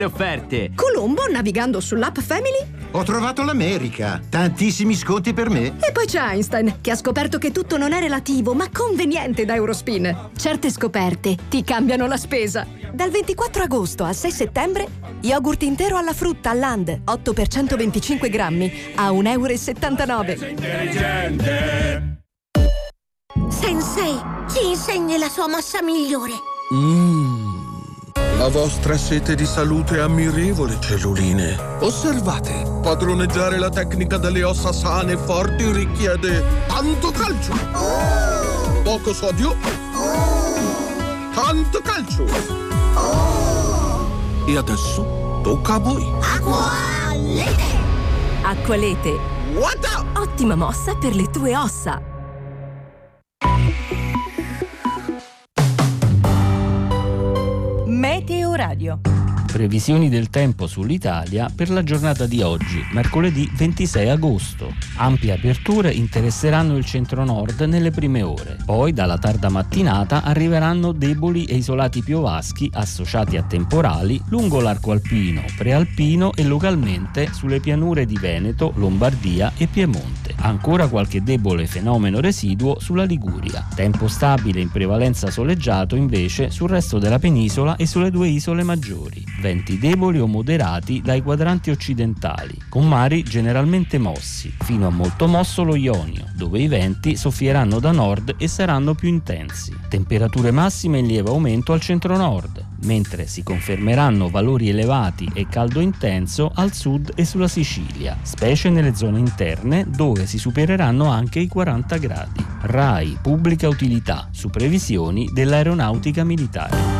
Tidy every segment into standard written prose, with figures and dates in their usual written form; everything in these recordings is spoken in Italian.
offerte. Colombo navigando sull'app Family? Ho trovato l'America. Tantissimi sconti per me. E poi c'è Einstein, che ha scoperto che tutto non è relativo, ma conveniente da Eurospin. Certe scoperte ti cambiano la spesa. Dal 24 agosto al 6 settembre, yogurt intero alla frutta Land, 8 per 125 grammi, a €1,79. Sei intelligente. Sensei, ci insegni la sua mossa migliore. La vostra sete di salute è ammirevole, celluline. Osservate, padroneggiare la tecnica delle ossa sane e forti richiede tanto calcio, poco sodio, tanto calcio. E adesso tocca a voi. Acqualete! Acqualete. What? Ottima mossa per le tue ossa. Meteo Radio. Previsioni del tempo sull'Italia per la giornata di oggi, mercoledì 26 agosto. Ampie aperture interesseranno il centro-nord nelle prime ore. Poi, dalla tarda mattinata, arriveranno deboli e isolati piovaschi associati a temporali lungo l'arco alpino, prealpino e localmente sulle pianure di Veneto, Lombardia e Piemonte. Ancora qualche debole fenomeno residuo sulla Liguria. Tempo stabile in prevalenza soleggiato invece sul resto della penisola e sulle due isole maggiori. Venti deboli o moderati dai quadranti occidentali, con mari generalmente mossi, fino a molto mosso lo Ionio, dove i venti soffieranno da nord e saranno più intensi. Temperature massime in lieve aumento al centro-nord, mentre si confermeranno valori elevati e caldo intenso al sud e sulla Sicilia, specie nelle zone interne dove si supereranno anche i 40 gradi. RAI Pubblica Utilità, su previsioni dell'Aeronautica Militare.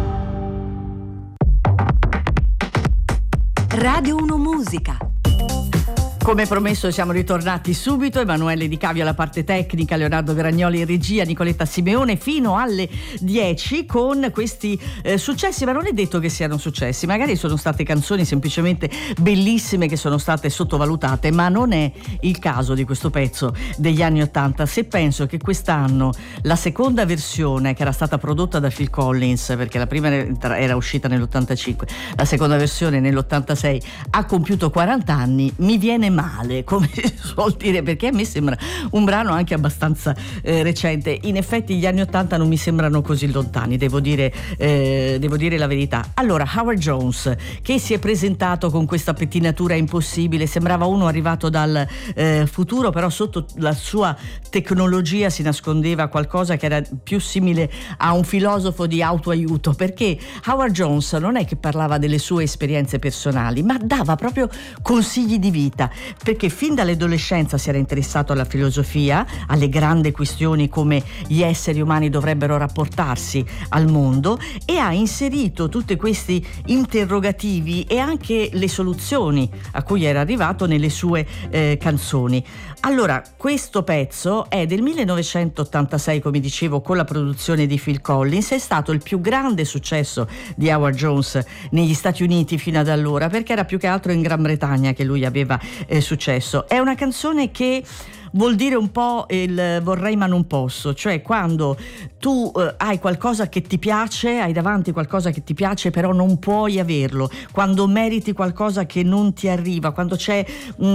Radio 1 Musica. Come promesso siamo ritornati subito, Emanuele Di Cavio alla parte tecnica, Leonardo Gragnoli in regia, Nicoletta Simeone fino alle 10 con questi successi, ma non è detto che siano successi, magari sono state canzoni semplicemente bellissime che sono state sottovalutate, ma non è il caso di questo pezzo degli anni 80. Se penso che quest'anno la seconda versione, che era stata prodotta da Phil Collins, perché la prima era uscita nell'85, la seconda versione nell'86 ha compiuto 40 anni, mi viene male, come si suol dire, perché a me sembra un brano anche abbastanza recente. In effetti gli anni 80 non mi sembrano così lontani, devo dire la verità. Allora, Howard Jones, che si è presentato con questa pettinatura impossibile, sembrava uno arrivato dal futuro, però sotto la sua tecnologia si nascondeva qualcosa che era più simile a un filosofo di autoaiuto, perché Howard Jones non è che parlava delle sue esperienze personali, ma dava proprio consigli di vita, perché fin dall'adolescenza si era interessato alla filosofia, alle grandi questioni come gli esseri umani dovrebbero rapportarsi al mondo, e ha inserito tutti questi interrogativi e anche le soluzioni a cui era arrivato nelle sue canzoni. Allora, questo pezzo è del 1986, come dicevo, con la produzione di Phil Collins. È stato il più grande successo di Howard Jones negli Stati Uniti fino ad allora, perché era più che altro in Gran Bretagna che lui aveva successo. È una canzone che vuol dire un po' il vorrei ma non posso, cioè quando tu hai qualcosa che ti piace, hai davanti qualcosa che ti piace però non puoi averlo, quando meriti qualcosa che non ti arriva, quando c'è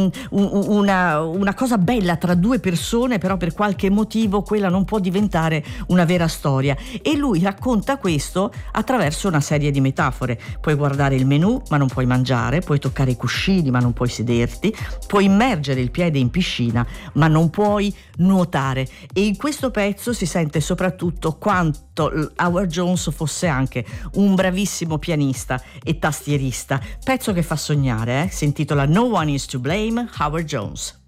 una cosa bella tra due persone, però per qualche motivo quella non può diventare una vera storia. E lui racconta questo attraverso una serie di metafore. Puoi guardare il menù ma non puoi mangiare, puoi toccare i cuscini ma non puoi sederti, puoi immergere il piede in piscina ma non puoi nuotare. E in questo pezzo si sente soprattutto quanto Howard Jones fosse anche un bravissimo pianista e tastierista. Pezzo che fa sognare, si intitola No One Is to Blame, Howard Jones.